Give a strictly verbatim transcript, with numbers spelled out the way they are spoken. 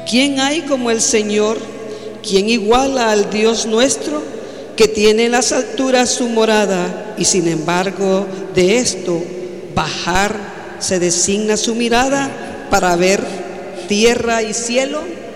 ¿Quién hay como el Señor? ¿Quién iguala al Dios nuestro, que tiene en las alturas su morada y sin embargo de esto bajar se designa su mirada para ver tierra y cielo?